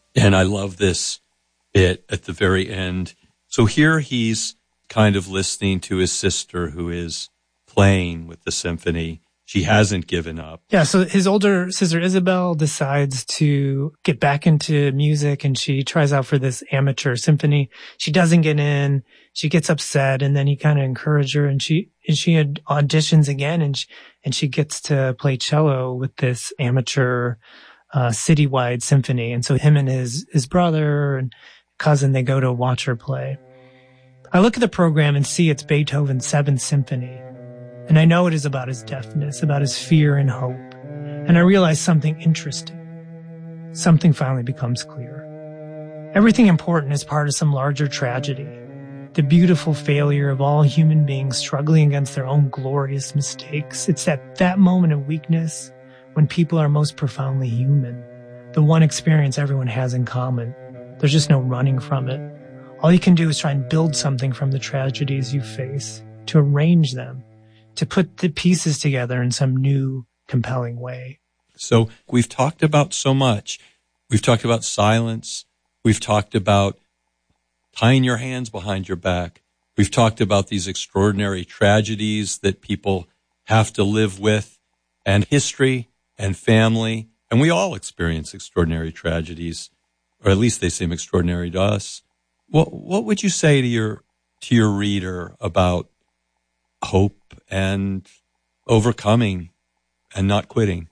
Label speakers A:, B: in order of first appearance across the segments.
A: And I love this bit at the very end. So here he's kind of listening to his sister who is playing with the symphony. She hasn't given up.
B: Yeah, so his older sister Isabel decides to get back into music, and she tries out for this amateur symphony. She doesn't get in. She gets upset, and then he kind of encouraged her, and she had auditions again, and she gets to play cello with this amateur citywide symphony. And so him and his brother and cousin, they go to watch her play. I look at the program and see it's Beethoven's 7th Symphony. And I know it is about his deafness, about his fear and hope. And I realize something interesting. Something finally becomes clear. Everything important is part of some larger tragedy. The beautiful failure of all human beings struggling against their own glorious mistakes. It's at that moment of weakness when people are most profoundly human. The one experience everyone has in common. There's just no running from it. All you can do is try and build something from the tragedies you face, to arrange them, to put the pieces together in some new, compelling way.
A: So we've talked about so much. We've talked about silence. We've talked about tying your hands behind your back. We've talked about these extraordinary tragedies that people have to live with, and history and family. And we all experience extraordinary tragedies, or at least they seem extraordinary to us. What would you say to your reader about hope and overcoming and not quitting?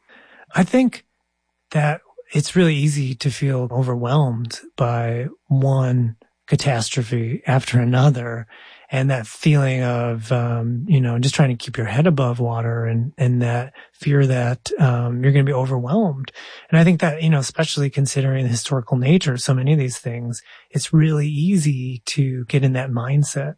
B: I think that it's really easy to feel overwhelmed by one catastrophe after another, and that feeling of, just trying to keep your head above water, and that fear that, you're going to be overwhelmed. And I think that, especially considering the historical nature of so many of these things, it's really easy to get in that mindset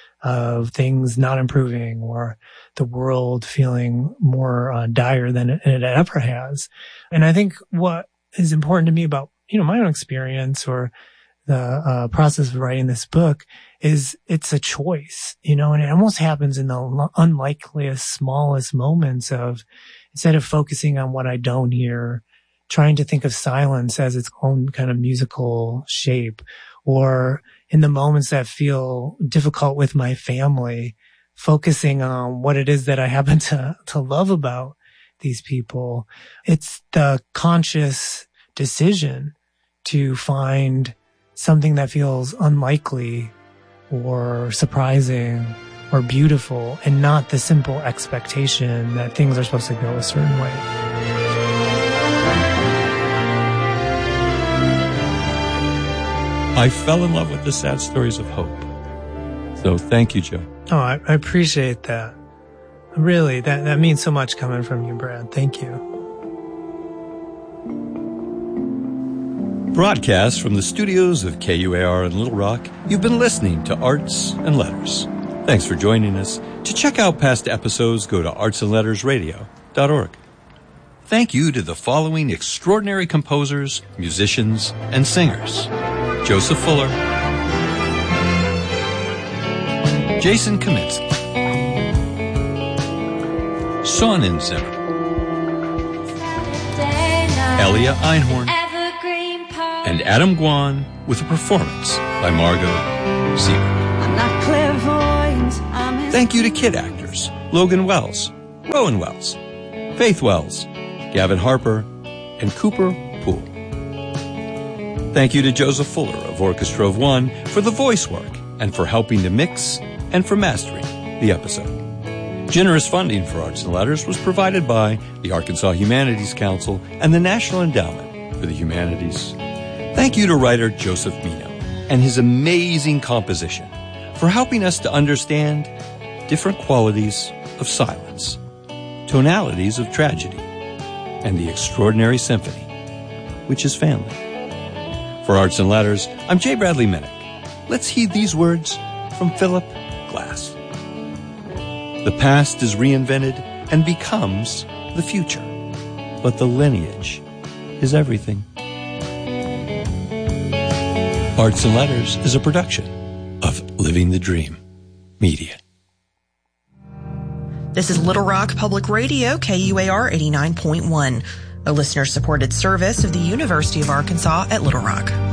B: of things not improving, or the world feeling more dire than it ever has. And I think what is important to me about, my own experience or the process of writing this book is it's a choice, and it almost happens in the unlikeliest, smallest moments of, instead of focusing on what I don't hear, trying to think of silence as its own kind of musical shape, or in the moments that feel difficult with my family, focusing on what it is that I happen to love about these people. It's the conscious decision to find something that feels unlikely or surprising or beautiful, and not the simple expectation that things are supposed to go a certain way.
A: I fell in love with the sad stories of hope. So thank you, Joe.
B: Oh, I appreciate that. Really, that means so much coming from you, Brad. Thank you.
A: Broadcast from the studios of KUAR in Little Rock, you've been listening to Arts and Letters. Thanks for joining us. To check out past episodes, go to artsandlettersradio.org. Thank you to the following extraordinary composers, musicians, and singers: Joseph Fuller, Jason Kaminsky, Sonnenzimmer, Elia Einhorn, and Adam Guan, with a performance by Margot Zebra. Thank you to kid actors Logan Wells, Rowan Wells, Faith Wells, Gavin Harper, and Cooper Poole. Thank you to Joseph Fuller of Orchestra of One for the voice work and for helping to mix and for mastering the episode. Generous funding for Arts and Letters was provided by the Arkansas Humanities Council and the National Endowment for the Humanities. Thank you to writer Joseph Mino and his amazing composition for helping us to understand different qualities of silence, tonalities of tragedy, and the extraordinary symphony, which is family. For Arts and Letters, I'm J. Bradley Minnick. Let's heed these words from Philip Glass. The past is reinvented and becomes the future, but the lineage is everything. Arts and Letters is a production of Living the Dream Media.
C: This is Little Rock Public Radio, KUAR 89.1. a listener-supported service of the University of Arkansas at Little Rock.